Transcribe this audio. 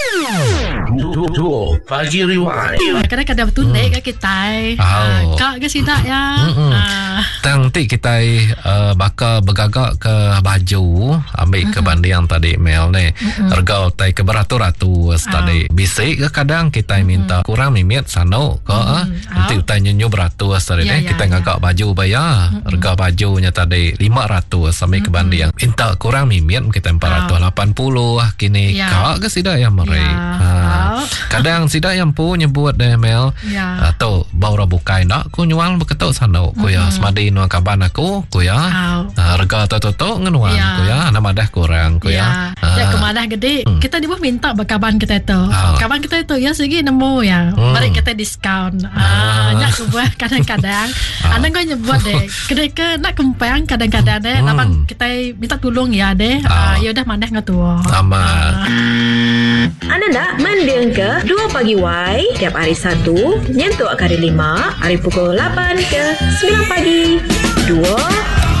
Duo Pagi Rewind. Kadang-kadang tunai ke kita. Kak ke sidak ya. Nanti kita bakal bergagak ke baju ambil ke banding tadi Mel ni. Harga tai ke beratus-ratus tadi. Bisik ke kadang kita minta kurang mimit sano ke nanti utai nyenyu beratus tadi ni kita ngagak baju bayar. Harga bajunya tadi 500 sampai ke banding. Minta kurang mimit kita 480 kini. Kak ke sidak yang mereka. Kadang sidak yang pu nyebut deh Mel. Tu baru bukai nak ku nyual beketuk sano ku ya semadi nuang kaban aku ku ya. Harga toto ngenuang ku ya nama dah kurang ku ya. Ya kemadah gede kita di bawah minta berkaban kita itu. Kaban kita itu ya segi nemu ya. Mari kita diskaun. Nyak buah kadang-kadang. Anda kau nyebut deh. Kedai ke nak kempang kadang-kadang deh. Nampak kita minta tolong ya deh. Ya udah mandah ngetua. Sama. Anda nak mendeng ke 2 Pagi Y tiap hari Sabtu nyentuh hari 5 hari pukul 8 ke 9 pagi. 2